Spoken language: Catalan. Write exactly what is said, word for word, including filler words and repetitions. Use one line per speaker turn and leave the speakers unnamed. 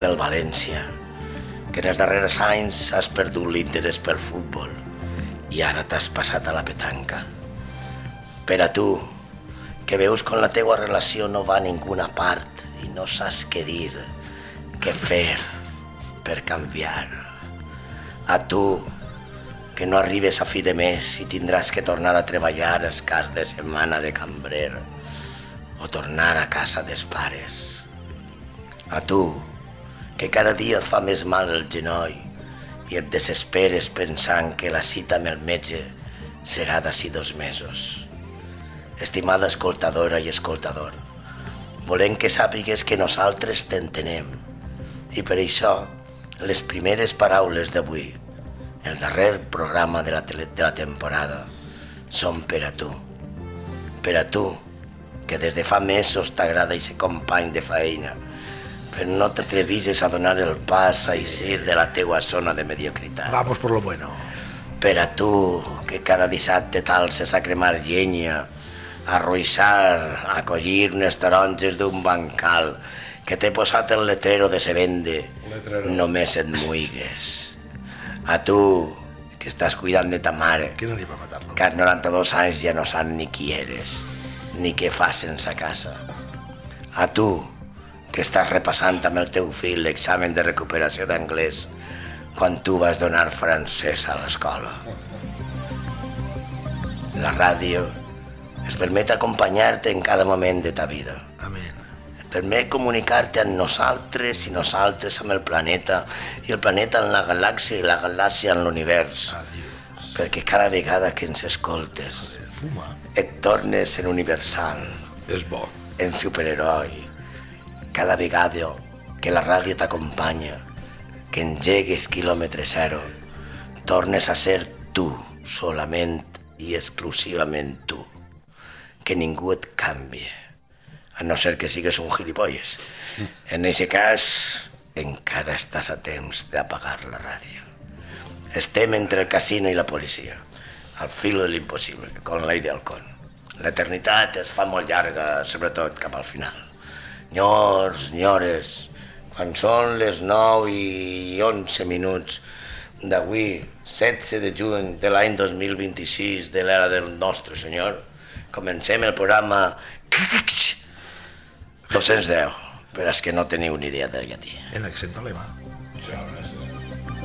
del València, que en els darrers anys has perdut l'interès pel futbol i ara t'has passat a la petanca. Per a tu, que veus com la teua relació no va a ninguna part i no saps què dir, què fer per canviar. A tu, que no arribes a fi de mes i tindràs que tornar a treballar els caps de setmana de cambrer o tornar a casa dels pares. A tu, que cada dia et fa més mal el genoll i et desesperes pensant que la cita amb el metge serà d'ací dos mesos. Estimada escoltadora i escoltador, volem que sàpigues que nosaltres t'entenem i per això les primeres paraules d'avui, el darrer programa de la, de la temporada, són per a tu. Per a tu, que des de fa mesos t'agrada i ser company de feina, però no t'atrevises a donar el pas a eixir de la teua zona de mediocritat.
Vamos por lo bueno.
Per a tu, que cada dissabte t'alces a cremar llenya, a ruixar, a collir unes taronges d'un bancal, que t'he posat el letrero de se vende, només et muigues. A tu, que estàs cuidant de ta mare,
¿Quién anima a matarlo?
que als noranta-dos anys ja no sap ni qui eres, ni què fas sense casa. A tu, que estàs repassant amb el teu fill l'examen de recuperació d'anglès quan tu vas donar francès a l'escola. La ràdio es permet acompanyar-te en cada moment de ta vida.
Amén.
Et permet comunicar-te amb nosaltres i nosaltres amb el planeta i el planeta en la galàxia i la galàxia en l'univers.
Adiós.
Perquè cada vegada que ens escoltes
Fuma.
et tornes en universal,
És bo.
en superheroi. Cada vegada que la ràdio t'acompanya, que engegues quilòmetre zero, tornes a ser tu, solament i exclusivament tu. Que ningú et canvi, a no ser que sigues un gilipolles. En aquest cas, encara estàs a temps d'apagar la ràdio. Estem entre el casino i la policia, al filo de l'impossible, com la ley de halcón. L'eternitat es fa molt llarga, sobretot cap al final. Senyors, senyores, quan són les nou i onze minuts d'avui, setze de juny de l'any dos mil vint-i-sis de l'era del nostre senyor, comencem el programa dos-cents deu, per als que no teniu ni idea del llatí.
En accent alemà.
Ciao,